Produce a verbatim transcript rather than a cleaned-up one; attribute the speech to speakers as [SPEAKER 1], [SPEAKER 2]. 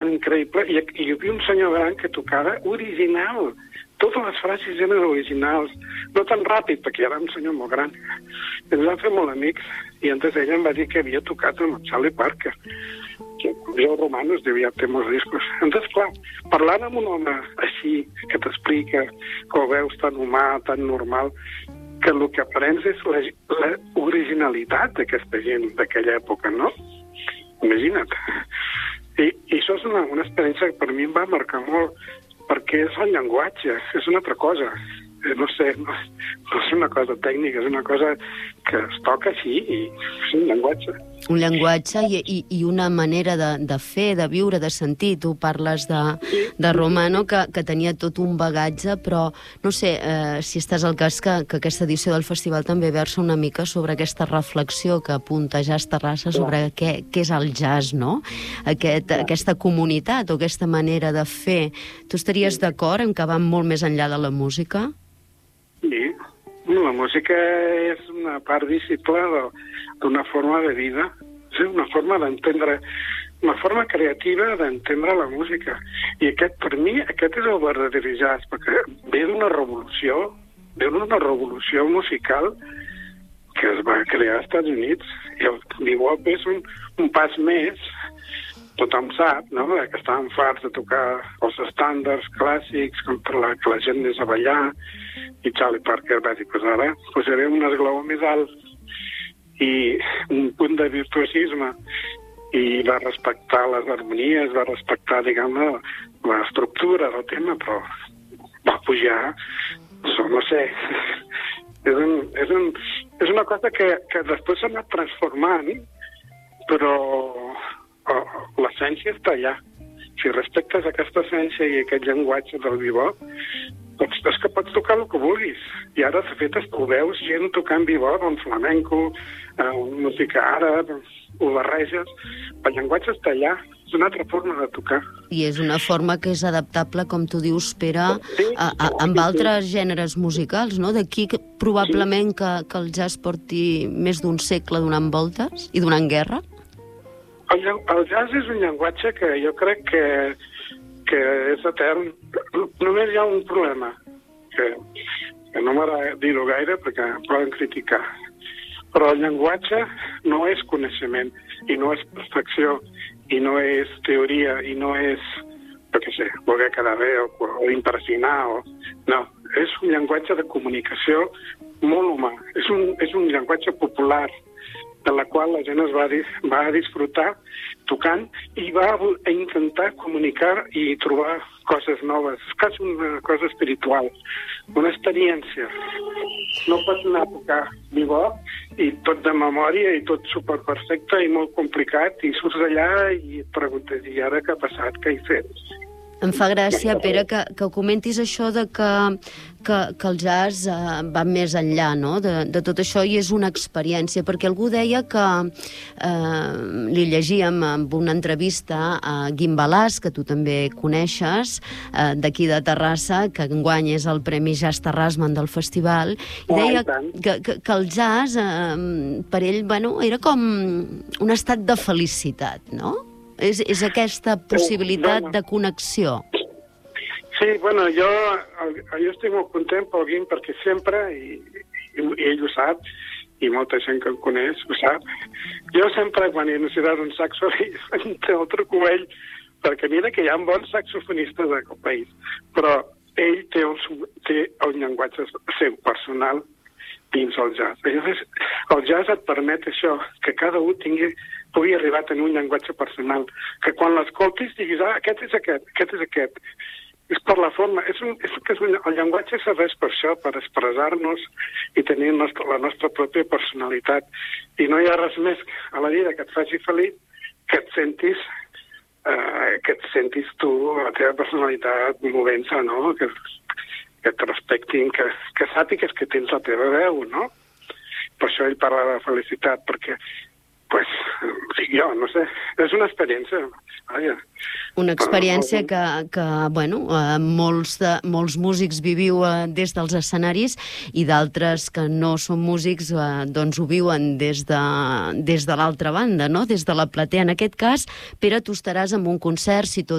[SPEAKER 1] increïble, i, i hi havia un senyor gran que tocava original. Totes les frases eren originals, no tan ràpid, perquè era un senyor molt gran. I ens vam fer molt amics, i antes ella em va dir que havia tocat amb Charlie Parker, que jo romano es diu, ja té molts discos. Entonces, clar, parlant amb un home així, que t'explica, que ho veus tan humà, tan normal, que el que aprens és la, la originalitat d'aquesta gent d'aquella època, no? Imagina't. I, i això és una, una experiència que per mi em va marcar molt, perquè és el llenguatge, és una altra cosa. No sé, no, no és una cosa tècnica, és una cosa que es toca així i és un llenguatge.
[SPEAKER 2] Un llenguatge i, i, i una manera de, de fer, de viure, de sentir. Tu parles de, de Romano, que, que tenia tot un bagatge, però no sé eh, si estàs al cas que, que aquesta edició del festival també versa una mica sobre aquesta reflexió que apunta Jazz Terrassa sobre què, què és el jazz, no? Aquest, aquesta comunitat o aquesta manera de fer. Tu estaries d'acord en que va molt més enllà de la música?
[SPEAKER 1] Sí, la música és una part visible d'una forma de vida, és una forma d'entendre, una forma creativa d'entendre la música. I aquest, per mi, aquest és el verdader jazz, perquè ve d'una revolució, ve d'una revolució musical que es va crear als Estats Units, i el bebop és un, un pas més. Tothom sap, no?, que estàvem farts de tocar els estàndards clàssics, com per la, que la gent anés a ballar, i Charlie Parker va dir, pues ara posaré un esglaó més alt i un punt de virtuosisme, i va respectar les harmonies, va respectar, diguem-ne, l'estructura del tema, però va pujar, no sé, és, un, és, un, és una cosa que, que després s'ha anat transformant, però l'essència està allà. Si respectes aquesta essència i aquest llenguatge del bebop, doncs és que pots tocar el que vulguis. I ara, de fet, ho veus gent tocant bebop, en flamenco, en música àrab, ho barreges. El llenguatge està allà. És una altra forma de tocar.
[SPEAKER 2] I és una forma que és adaptable, com tu dius, Pere, a, a, amb altres gèneres musicals, no? D'aquí que, probablement que, que el jazz porti més d'un segle donant voltes i donant guerra?
[SPEAKER 1] El, el jazz és un llenguatge que jo crec que, que és etern. Només hi ha un problema, que, que no m'agrada dir-ho gaire perquè em poden criticar. Però el llenguatge no és coneixement, i no és perfecció, i no és teoria, i no és, jo què sé, voler quedar bé o, o impressionar. O... No, és un llenguatge de comunicació molt humà. És un, és un llenguatge popular, de la qual la gent es va, va disfrutar tocant i va a intentar comunicar i trobar coses noves. És quasi una cosa espiritual, una experiència. No pots anar a tocar bebop i tot de memòria i tot superperfecte i molt complicat, i surts d'allà i et preguntes, i ara què ha passat, què he fet?
[SPEAKER 2] Em fa gràcia, Pere, que, que comentis això de que, que, que el jazz eh, va més enllà, no?, de, de tot això, i és una experiència, perquè algú deia que eh, li llegíem en una entrevista a Guim Balàs, que tu també coneixes, eh, d'aquí de Terrassa, que enguany és el Premi Jazz Terrasman del festival, i deia que, que, que el jazz, eh, per ell, bueno, era com un estat de felicitat, no? És, és aquesta possibilitat
[SPEAKER 1] bueno,
[SPEAKER 2] de connexió.
[SPEAKER 1] Sí, bueno, jo, jo estic molt content pel Guim perquè sempre, i, i, i ell ho sap, i molta gent que el coneix ho sap, jo sempre quan he necessitat un saxo té el truco ell, perquè mira que hi ha bons saxofonistes del país, però ell té el, té el llenguatge seu personal dins el jazz. Llavors, el jazz et permet això, que cada un tingui pugui arribar a tenir un llenguatge personal, que quan l'escoltis diguis, ah, aquest és aquest, aquest és aquest. És per la forma, és un, és, és un, el llenguatge serveix per això, per expressar-nos i tenir nostra, la nostra pròpia personalitat. I no hi ha res més a la vida que et faci feliç, que et sentis, eh, que et sentis tu, la teva personalitat movent-se, no?, que, que et respectin, que, que sàpigues que tens la teva veu, no? Per això ell parla de felicitat, perquè pues, dic jo, no sé, és una experiència. Vaja.
[SPEAKER 2] Una experiència que, que bueno, eh, molts, de, molts músics viviu eh, des dels escenaris, i d'altres que no són músics eh, doncs ho viuen des de, des de l'altra banda, no?, des de la platea. En aquest cas, Pere, tu estaràs en un concert, si tot